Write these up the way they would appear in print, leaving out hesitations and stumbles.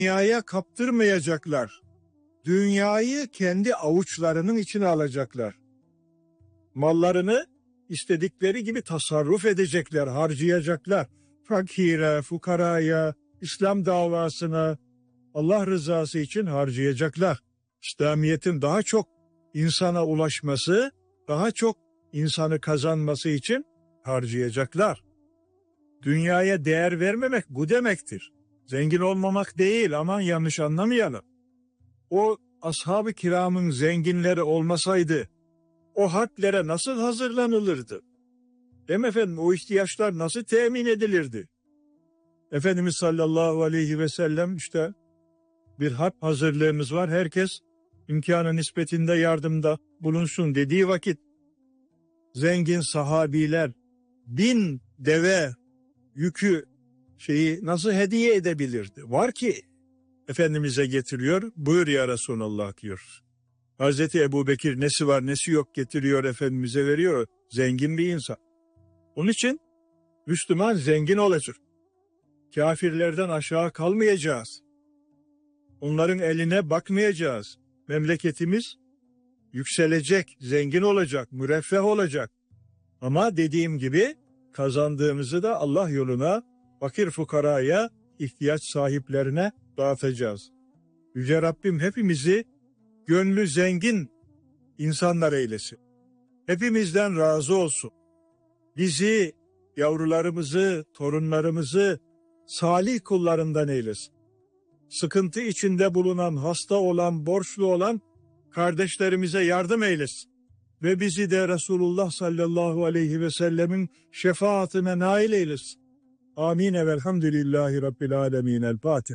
Dünyaya kaptırmayacaklar. Dünyayı kendi avuçlarının içine alacaklar. Mallarını istedikleri gibi tasarruf edecekler, harcayacaklar. Fakire, fukaraya, İslam davasına, Allah rızası için harcayacaklar. İslamiyet'in daha çok insana ulaşması, daha çok insanı kazanması için harcayacaklar. Dünyaya değer vermemek bu demektir. Zengin olmamak değil, aman yanlış anlamayalım. O ashab-ı kiramın zenginleri olmasaydı o harplere nasıl hazırlanılırdı? Değil mi efendim? O ihtiyaçlar nasıl temin edilirdi? Efendimiz sallallahu aleyhi ve sellem işte bir harp hazırlığımız var. Herkes imkanı nispetinde yardımda bulunsun dediği vakit zengin sahabiler 1000 deve yükü nasıl hediye edebilirdi? Var ki Efendimiz'e getiriyor. Buyur ya Resulallah diyor. Hazreti Ebubekir nesi var nesi yok getiriyor Efendimiz'e veriyor. Zengin bir insan. Onun için Müslüman zengin olacak. Kafirlerden aşağı kalmayacağız. Onların eline bakmayacağız. Memleketimiz yükselecek, zengin olacak, müreffeh olacak. Ama dediğim gibi kazandığımızı da Allah yoluna, fakir fukaraya, ihtiyaç sahiplerine dağıtacağız. Yüce Rabbim hepimizi gönlü zengin insanlar eylesin. Hepimizden razı olsun. Bizi, yavrularımızı, torunlarımızı salih kullarından eylesin. Sıkıntı içinde bulunan, hasta olan, borçlu olan kardeşlerimize yardım eylesin. Ve bizi de Resulullah sallallahu aleyhi ve sellemin şefaatine nail eylesin. Amin ve elhamdülillahi rabbil alemin. El Fatiha.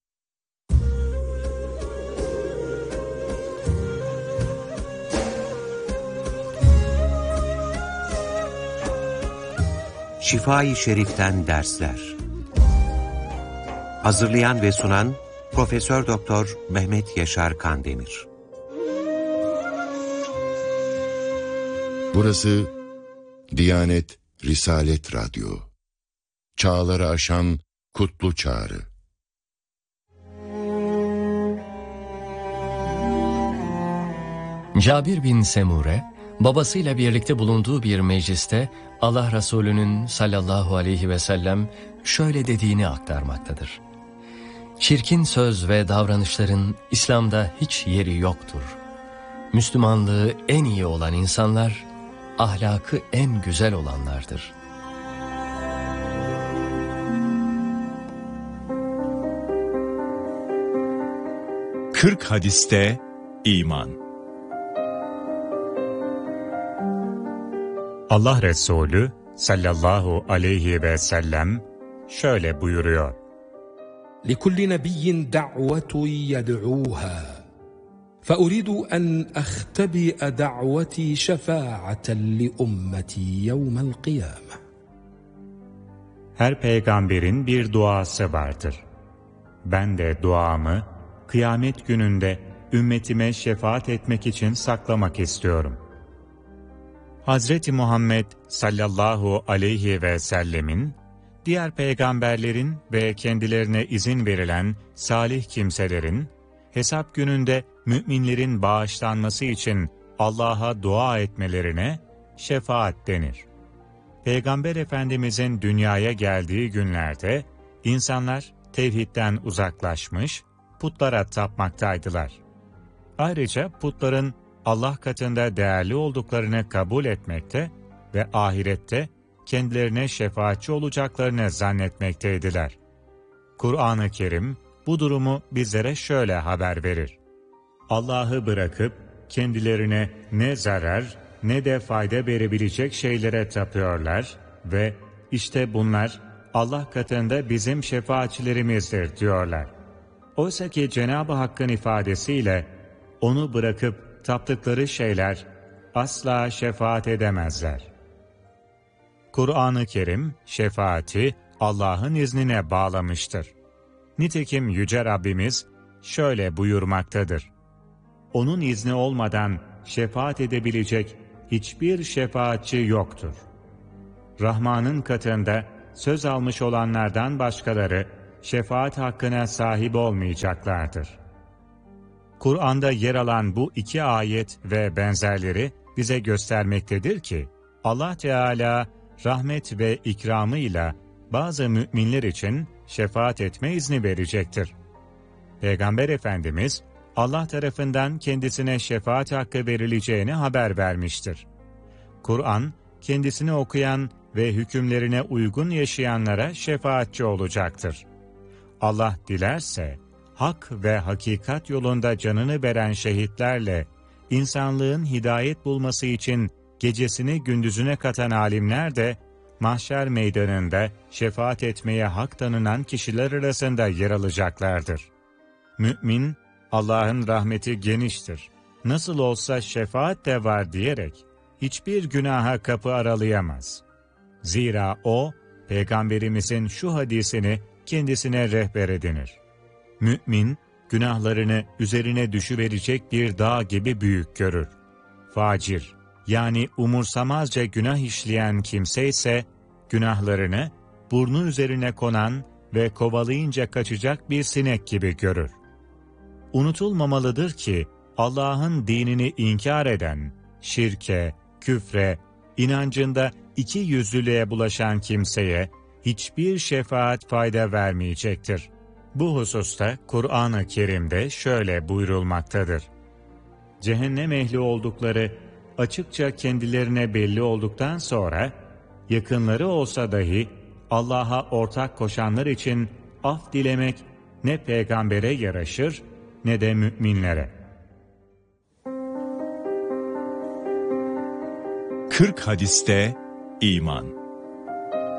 Şifa-i Şerif'ten dersler. Hazırlayan ve sunan Profesör Doktor Mehmet Yaşar Kandemir. Burası Diyanet Risalet Radyo. Çağları aşan kutlu çağrı. Cabir bin Semure, babasıyla birlikte bulunduğu bir mecliste Allah Resulü'nün sallallahu aleyhi ve sellem şöyle dediğini aktarmaktadır. Çirkin söz ve davranışların İslam'da hiç yeri yoktur. Müslümanlığı en iyi olan insanlar, ahlakı en güzel olanlardır. Kırk hadiste iman. Allah Resulü sallallahu aleyhi ve sellem şöyle buyuruyor. لِكُلِّ نَبِيٍّ دَعْوَةٌ يَدْعُوهَا فَأُرِيدُ أَنْ أَخْتَبِئَ دَعْوَتِي شَفَاعَةً لِأُمَّتِي يَوْمَ الْقِيَامَةِ. Her peygamberin bir duası vardır. Ben de duamı kıyamet gününde ümmetime şefaat etmek için saklamak istiyorum. Hazreti Muhammed sallallahu aleyhi ve sellemin, diğer peygamberlerin ve kendilerine izin verilen salih kimselerin, hesap gününde müminlerin bağışlanması için Allah'a dua etmelerine şefaat denir. Peygamber Efendimizin dünyaya geldiği günlerde, insanlar tevhidden uzaklaşmış, putlara tapmaktaydılar. Ayrıca putların Allah katında değerli olduklarını kabul etmekte ve ahirette kendilerine şefaatçi olacaklarını zannetmekteydiler. Kur'an-ı Kerim bu durumu bizlere şöyle haber verir. Allah'ı bırakıp kendilerine ne zarar ne de fayda verebilecek şeylere tapıyorlar ve işte bunlar Allah katında bizim şefaatçilerimizdir diyorlar. Oysa ki Cenab-ı Hakk'ın ifadesiyle onu bırakıp taptıkları şeyler asla şefaat edemezler. Kur'an-ı Kerim şefaati Allah'ın iznine bağlamıştır. Nitekim Yüce Rabbimiz şöyle buyurmaktadır. Onun izni olmadan şefaat edebilecek hiçbir şefaatçi yoktur. Rahman'ın katında söz almış olanlardan başkaları şefaat hakkına sahip olmayacaklardır. Kur'an'da yer alan bu iki ayet ve benzerleri bize göstermektedir ki, Allah Teala rahmet ve ikramıyla bazı müminler için şefaat etme izni verecektir. Peygamber Efendimiz, Allah tarafından kendisine şefaat hakkı verileceğini haber vermiştir. Kur'an, kendisini okuyan ve hükümlerine uygun yaşayanlara şefaatçi olacaktır. Allah dilerse, hak ve hakikat yolunda canını veren şehitlerle, insanlığın hidayet bulması için gecesini gündüzüne katan alimler de, mahşer meydanında şefaat etmeye hak tanınan kişiler arasında yer alacaklardır. Mümin, Allah'ın rahmeti geniştir, nasıl olsa şefaat de var diyerek, hiçbir günaha kapı aralayamaz. Zira o, Peygamberimizin şu hadisini kendisine rehber edinir. Mümin, günahlarını üzerine düşüverecek bir dağ gibi büyük görür. Facir, yani umursamazca günah işleyen kimse ise, günahlarını burnu üzerine konan ve kovalayınca kaçacak bir sinek gibi görür. Unutulmamalıdır ki, Allah'ın dinini inkar eden, şirke, küfre, inancında iki yüzlülüğe bulaşan kimseye hiçbir şefaat fayda vermeyecektir. Bu hususta Kur'an-ı Kerim'de şöyle buyurulmaktadır. Cehennem ehli oldukları açıkça kendilerine belli olduktan sonra, yakınları olsa dahi Allah'a ortak koşanlar için af dilemek ne peygambere yaraşır ne de müminlere. 40 hadiste iman.